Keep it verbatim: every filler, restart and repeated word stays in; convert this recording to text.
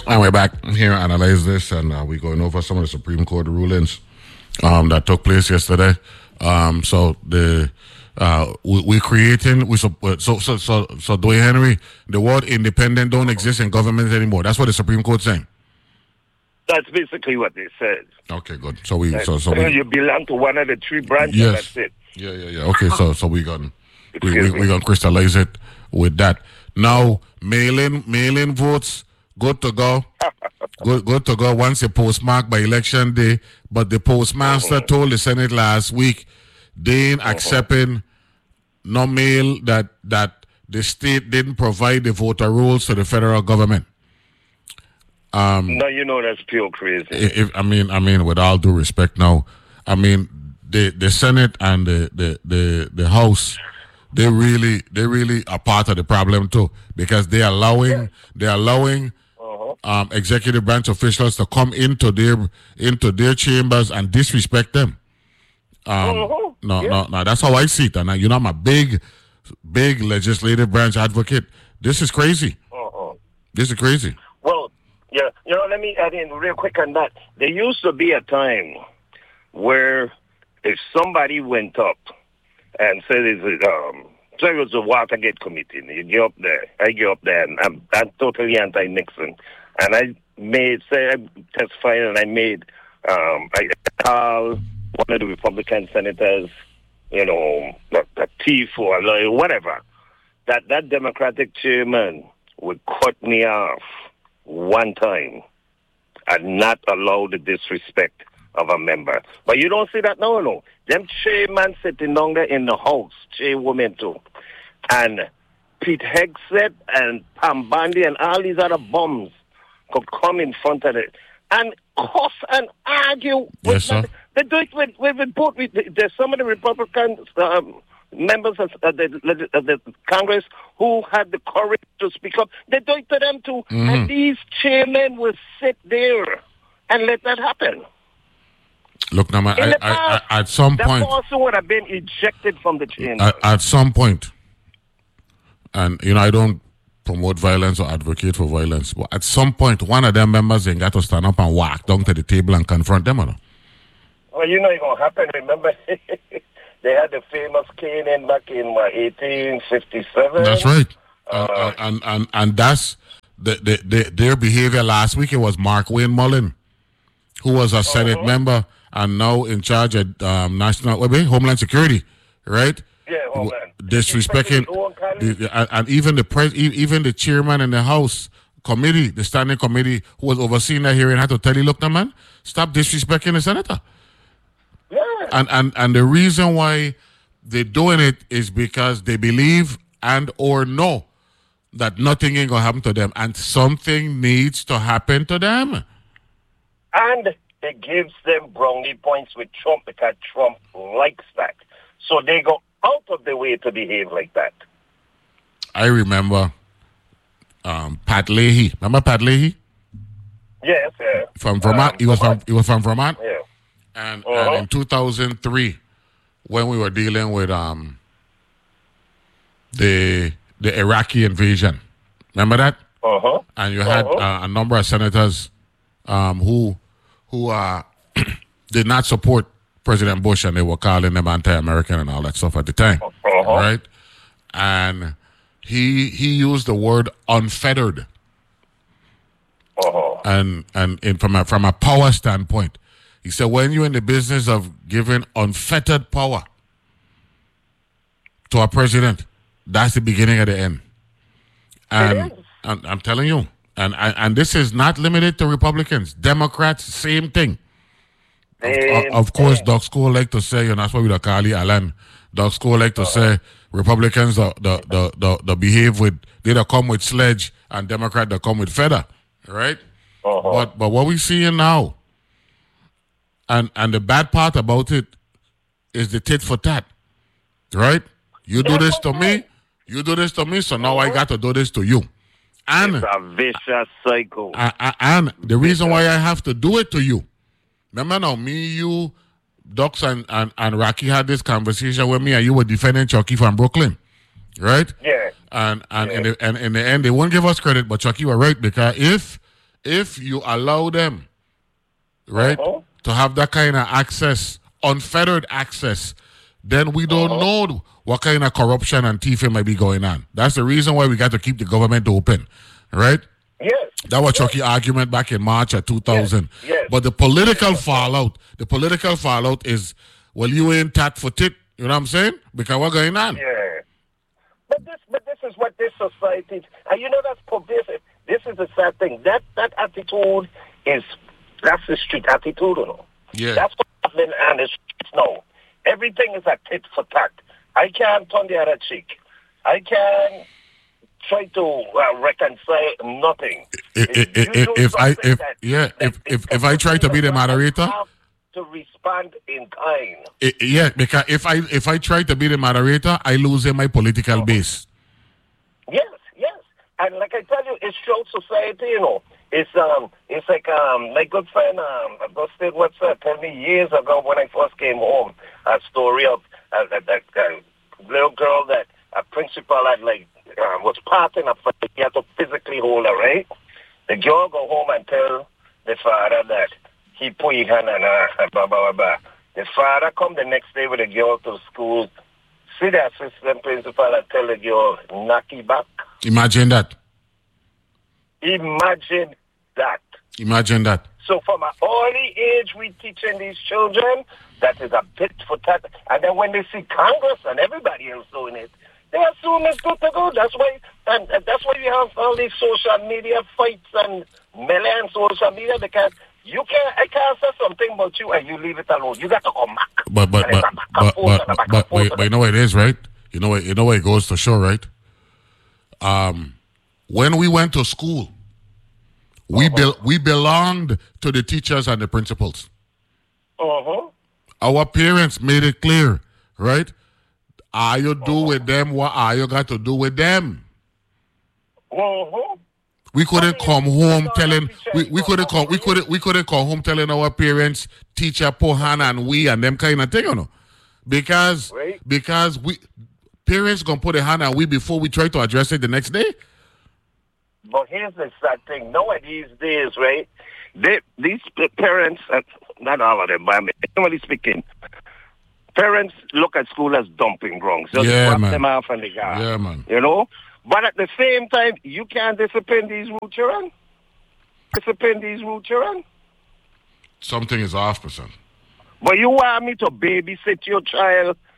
And we're back here to analyze this, and uh, we're going over some of the Supreme Court rulings um, that took place yesterday. Um, so the uh, we, we're creating we so so so so so Dwayne Henry, the word independent don't exist in government anymore. That's what the Supreme Court saying. That's basically what they said. Okay, good. So we That, so so we, you belong to one of the three branches. yes, That's it. yeah, yeah, yeah. Okay, so so we gonna we we we gonna crystallize it with that. Now mail-in mail-in votes. Good to go. Good, good to go once you postmark by election day. But the postmaster mm-hmm. told the Senate last week they ain't mm-hmm. accepting no mail that that the state didn't provide the voter rolls to the federal government. Um, no, you know that's pure crazy. If, I mean, I mean, with all due respect, now, I mean, the the Senate and the the the, the House. They really, they really are part of the problem too, because they are allowing, they are allowing uh-huh. um, executive branch officials to come into their into their chambers and disrespect them. Um, uh-huh. No, yeah. no, no. That's how I see it. And you know, I'm a big, big legislative branch advocate. This is crazy. Uh-huh. This is crazy. Well, yeah, you know, let me add in real quick on that. There used to be a time where if somebody went up and said, it's, um, so it was the Watergate Committee. You get up there. I get up there, and I'm, I'm totally anti-Nixon. And I made, say, I testified, and I made, um, I called one of the Republican senators, you know, a, a thief or a lawyer, whatever. That, that Democratic chairman would cut me off one time and not allow the disrespect of a member. But you don't see that now, no. Them chairman sitting down there in the House, chairwoman too. And Pete Hegseth and Pam Bondi and all these other bums could come in front of it and cuss and argue. Yes, sir. They do it with, with, with both. With, there's some of the Republican um, members of uh, the, uh, the Congress who had the courage to speak up. They do it to them too. Mm-hmm. And these chairmen will sit there and let that happen. Look, now, man, I, I, I, at some that point... That person would have been ejected from the chamber. At, at some point, and, you know, I don't promote violence or advocate for violence, but at some point, one of them members ain't got to stand up and walk down to the table and confront them, or no? Well, you know it's going to happen. Remember, they had the famous caning back in what, eighteen fifty-seven? That's right. Uh, uh, and, and, and that's... The, the, the, their behavior last week, it was Mark Wayne Mullen, who was a Senate uh-huh. member and now in charge of um, National what, Homeland Security, right? Yeah, Homeland. Disrespecting, the, and, and even the pres, even the chairman in the House committee, the standing committee who was overseeing that hearing, had to tell you, look, now, man, stop disrespecting the senator. Yeah. And and and the reason why they're doing it is because they believe and or know that nothing ain't gonna happen to them, and something needs to happen to them. And it gives them brownie points with Trump because Trump likes that. So they go out of the way to behave like that. I remember um, Pat Leahy. Remember Pat Leahy? Yes, yeah. From Vermont. Um, he was Vermont. from he was from Vermont. Yeah. And, uh-huh. and in two thousand three, when we were dealing with um the the Iraqi invasion, remember that? Uh-huh. And you had uh-huh. uh, a number of senators um, who who uh, did not support President Bush, and they were calling them anti-American and all that stuff at the time, uh-huh. right? And he he used the word unfettered, uh-huh. and and in, from a from a power standpoint, he said when you're in the business of giving unfettered power to a president, that's the beginning of the end. And, and I'm telling you. And, and and this is not limited to Republicans. Democrats, same thing. Of, of, of course, Doug School like to say, and that's why we call it Alan. Doug School like to uh-huh. say Republicans the the, the the the behave with they that come with sledge, and Democrat that come with feather, right? Uh-huh. But but what we seeing now, and and the bad part about it is the tit for tat, right? You do this to me, you do this to me, so now I got to do this to you. And, it's a vicious cycle. I, I, and the reason why I have to do it to you, remember now, me, you, Dux, and, and, and Rocky had this conversation with me, and you were defending Chucky from Brooklyn, right? Yeah. And and, yeah. In the, and in the end, they won't give us credit, but Chucky was right, because if if you allow them, right, Uh-huh. to have that kind of access, unfettered access, then we don't Uh-huh. know what kind of corruption and thieving might be going on. That's the reason why we got to keep the government open, right? Yes. That was Chucky argument back in March of two thousand. Yes, yes. But the political fallout, the political fallout is, well, you ain't tat for tit. You know what I'm saying? Because what's going on? Yeah. But this, but this is what this society, and you know that's pervasive. This is the sad thing. That that attitude is that's the street attitude, you know. Yeah. That's what's happening on the streets now. Everything is a tit for tat. I can't turn the other cheek. I can try to uh, reconcile nothing. If, if, You if, do if I something if that- yeah that if is if, if I try to be the moderator, have to respond in kind. I- yeah, because if I if I try to be the moderator, I lose in my political base. Yes, yes. And like I tell you, it's throughout society, you know. It's um it's like um my good friend um Augustine Webster told me years ago when I first came home a story of uh, that, that uh, little girl that a principal had like um, was parting a fight. He had to physically hold her, right? The girl go home and tell the father that he put his hand on her, blah, blah, blah, blah. The father come the next day with the girl to school, see the assistant principal and tell the girl, knock it back. Imagine that. Imagine that. Imagine that. So from an early age, we teaching these children that is a bit for that. And then when they see Congress and everybody else doing it, they assume it's good to go. That's why, and and that's why you have all these social media fights and melee and social media, because you can't, I can't say something about you and you leave it alone. You got to come back. But but And but it's a back and but forth but and a but, back and but, forth but, but you know what it is, right? You know what you know what it goes to show, right? Um, when we went to school, we Uh-huh. bel we belonged to the teachers and the principals. Uh-huh. Our parents made it clear, right? All you do with them what all you got to do with them. Uh-huh. We couldn't I mean, come you home know, telling teacher we, is we couldn't come we not couldn't we couldn't come home telling our parents teacher put hand and we and them kind of thing, you know. Because Right. because we parents gonna put a hand and we before we try to address it the next day. But here's the sad thing. Nowadays, days, right? They, these p- parents, uh, not all of them, but I mean, generally speaking, parents look at school as dumping grounds. Just Yeah, drop man. them off in the garden. Yeah, man. You know? But at the same time, you can't discipline these rude children. Discipline these rude children. Something is off, person. But you want me to babysit your child